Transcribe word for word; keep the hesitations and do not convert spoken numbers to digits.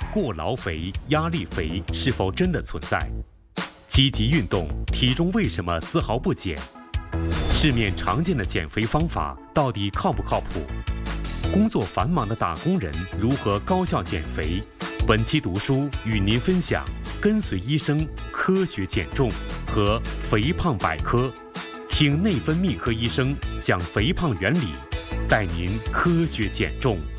过劳肥、压力肥是否真的存在？积极运动，体重为什么丝毫不减？市面常见的减肥方法到底靠不靠谱？工作繁忙的打工人如何高效减肥？本期读书与您分享跟随医生科学减重和肥胖百科，听内分泌科医生讲肥胖原理，带您科学减重。